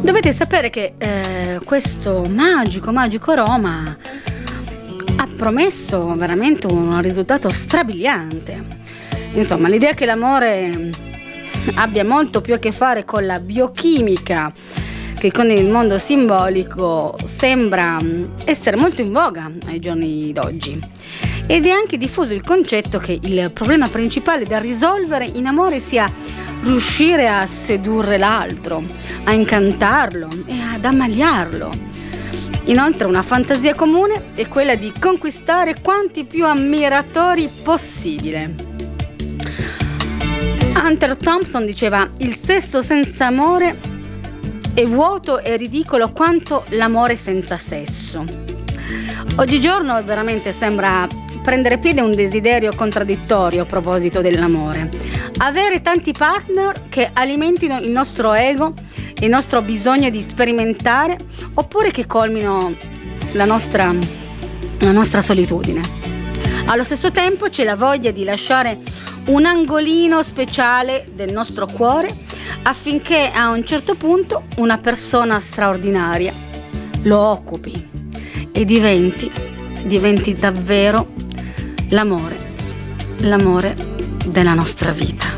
Dovete sapere che questo magico Roma ha promesso veramente un risultato strabiliante. Insomma, l'idea che l'amore abbia molto più a che fare con la biochimica che con il mondo simbolico sembra essere molto in voga ai giorni d'oggi. Ed è anche diffuso il concetto che il problema principale da risolvere in amore sia riuscire a sedurre l'altro, a incantarlo e ad ammaliarlo. Inoltre una fantasia comune è quella di conquistare quanti più ammiratori possibile. Hunter Thompson diceva: il sesso senza amore è vuoto e ridicolo quanto l'amore senza sesso. Oggigiorno veramente sembra prendere piede un desiderio contraddittorio a proposito dell'amore. Avere tanti partner che alimentino il nostro ego, il nostro bisogno di sperimentare, oppure che colmino la nostra solitudine. Allo stesso tempo c'è la voglia di lasciare un angolino speciale del nostro cuore affinché a un certo punto una persona straordinaria lo occupi e diventi davvero l'amore della nostra vita.